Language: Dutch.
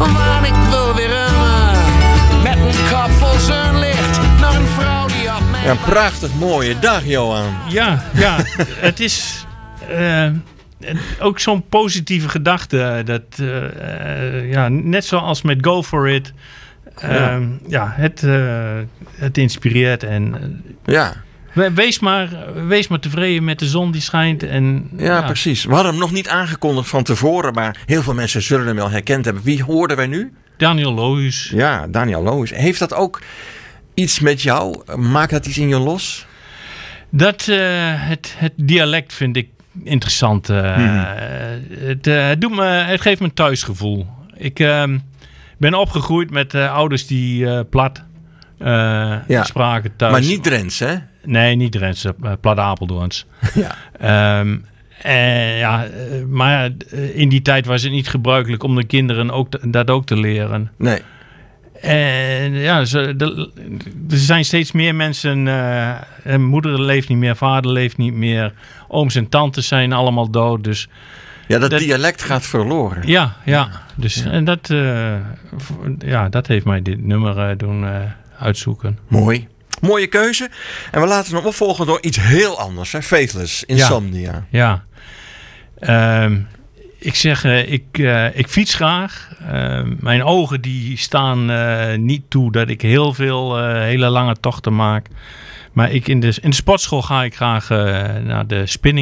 Want ik wil weer met een kop vol zonlicht naar een vrouw die op mij... Ja, een prachtig mooie dag, Johan. Ja, het is ook zo'n positieve gedachte. Dat, net zoals met Go For It. Het inspireert. En, Wees maar tevreden met de zon die schijnt. En, precies. We hadden hem nog niet aangekondigd van tevoren, maar heel veel mensen zullen hem wel herkend hebben. Wie hoorden wij nu? Daniel Lohuus. Ja, Daniel Lohuus. Heeft dat ook iets met jou? Maakt dat iets in je los? Dat het dialect vind ik interessant. Het geeft me een thuisgevoel. Ik ben opgegroeid met ouders die plat spraken thuis. Maar niet Drents, hè? Nee, niet Drents. Plat Apeldoorns. Maar in die tijd was het niet gebruikelijk om de kinderen dat ook te leren. Nee. En er zijn steeds meer mensen. Moeder leeft niet meer, vader leeft niet meer. Ooms en tantes zijn allemaal dood. Dus dat dialect gaat verloren. Ja. Dus, en dat heeft mij dit nummer doen uitzoeken. Mooi. Mooie keuze. En we laten hem opvolgen door iets heel anders. Hè? Faithless, Insomnia. Ja. Ik zeg, ik fiets graag. Mijn ogen die staan niet toe dat ik heel veel hele lange tochten maak. Maar in de sportschool ga ik graag naar de spinning.